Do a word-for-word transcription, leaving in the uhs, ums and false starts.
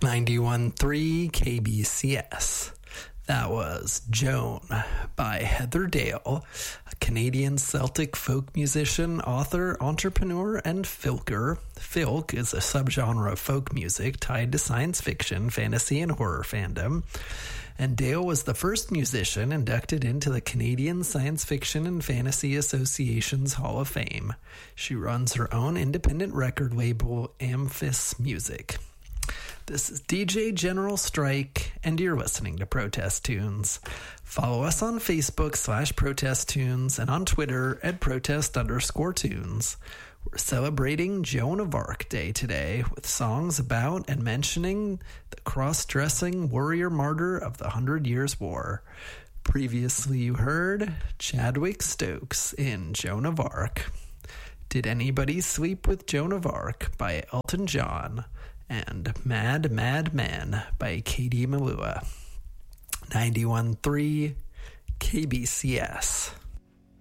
ninety-one point three K B C S. That was Joan by Heather Dale, a Canadian Celtic folk musician, author, entrepreneur, and filker. Filk is a subgenre of folk music tied to science fiction, fantasy, and horror fandom. And Dale was the first musician inducted into the Canadian Science Fiction and Fantasy Association's Hall of Fame. She runs her own independent record label, Amphis Music. This is D J General Strike, and you're listening to Protest Tunes. Follow us on Facebook slash Protest Tunes and on Twitter at Protest underscore Tunes. We're celebrating Joan of Arc Day today with songs about and mentioning the cross-dressing warrior martyr of the Hundred Years' War. Previously you heard Chadwick Stokes in Joan of Arc. Did Anybody Sleep with Joan of Arc by Elton John, and Mad Mad Man by Katie Melua. ninety-one point three K B C S.